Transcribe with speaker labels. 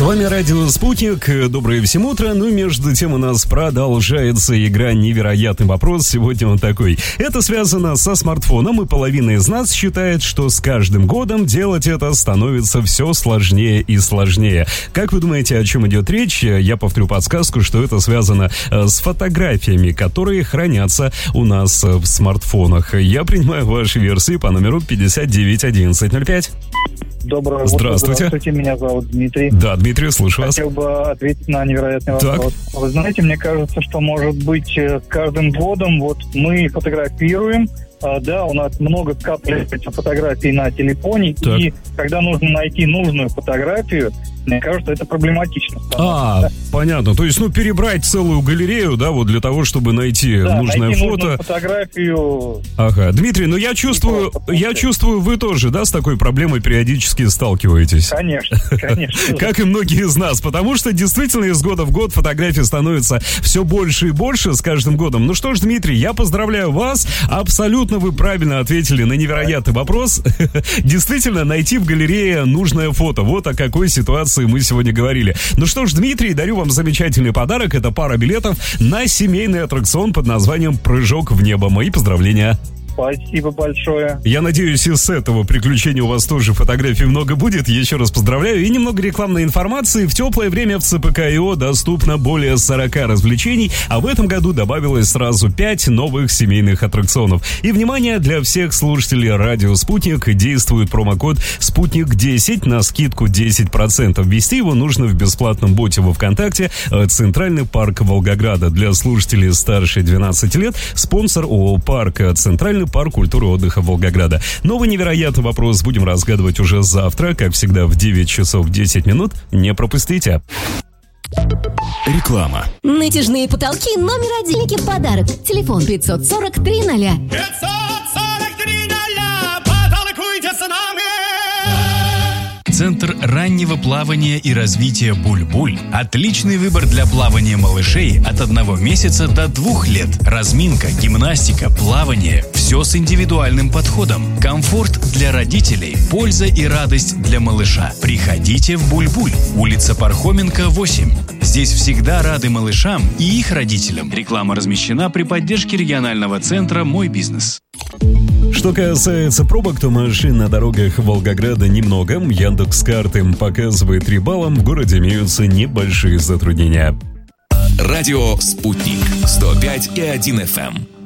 Speaker 1: вами радио «Спутник». Доброе всем утро. Ну и между тем у нас продолжается игра «Невероятный вопрос». Сегодня он такой. Это связано со смартфоном, и половина из нас считает, что с каждым годом делать это становится все сложнее и сложнее. Как вы думаете, о чем идет речь? Я повторю подсказку, что это связано с фотографиями, которые хранятся у нас в смартфонах. Я принимаю ваши версии по номеру 591105.
Speaker 2: Доброе
Speaker 1: утро.
Speaker 2: Здравствуйте, меня зовут Дмитрий.
Speaker 1: Да, Дмитрий, слушаю вас.
Speaker 2: Хотел бы ответить на невероятный вопрос. Вы знаете, мне кажется, что, может быть, с каждым годом вот мы фотографируем, да, у нас много скапливается фотографий на телефоне, так. И когда нужно найти нужную фотографию, мне кажется, это проблематично.
Speaker 1: Понятно. То есть, перебрать целую галерею, да, вот для того, чтобы найти нужное фото.
Speaker 2: Нужную фотографию.
Speaker 1: Ага. Дмитрий, я чувствую, вы тоже, да, с такой проблемой периодически сталкиваетесь?
Speaker 2: Конечно.
Speaker 1: Как и многие из нас, потому что действительно из года в год фотографий становится все больше и больше с каждым годом. Ну что ж, Дмитрий, я поздравляю вас. Абсолютно вы правильно ответили на невероятный вопрос. Действительно, найти в галерее нужное фото. Вот о какой ситуации мы сегодня говорили. Ну что ж, Дмитрий, дарю вам замечательный подарок. Это пара билетов на семейный аттракцион под названием «Прыжок в небо». Мои поздравления.
Speaker 2: Спасибо большое.
Speaker 1: Я надеюсь, и с этого приключения у вас тоже фотографий много будет. Еще раз поздравляю. И немного рекламной информации. В теплое время в ЦПК.ИО доступно более 40 развлечений, а в этом году добавилось сразу 5 новых семейных аттракционов. И, внимание, для всех слушателей радио «Спутник» действует промокод «Спутник10» на скидку 10%. Ввести его нужно в бесплатном боте во ВКонтакте «Центральный парк Волгограда». Для слушателей старше 12 лет спонсор ООО «Парк», Центральный парк культуры и отдыха Волгограда. Новый невероятный вопрос будем разгадывать уже завтра, как всегда, в 9 часов 10 минут. Не пропустите.
Speaker 3: Реклама.
Speaker 4: Натяжные потолки номер 1 в подарок. Телефон 540 300.
Speaker 5: 543 0. Потолкуйте с нами.
Speaker 3: Центр раннего плавания и развития «Буль-Буль». Отличный выбор для плавания малышей от 1 месяца до 2 лет. Разминка, гимнастика, плавание – все с индивидуальным подходом. Комфорт для родителей, польза и радость для малыша. Приходите в «Буль-Буль». Улица Пархоменко, 8. Здесь всегда рады малышам и их родителям. Реклама размещена при поддержке регионального центра «Мой бизнес».
Speaker 1: Что касается пробок, то машин на дорогах Волгограда немного. Яндекс.Карты показывает 3 балла. В городе имеются небольшие затруднения.
Speaker 3: Радио «Спутник» 105,1 FM.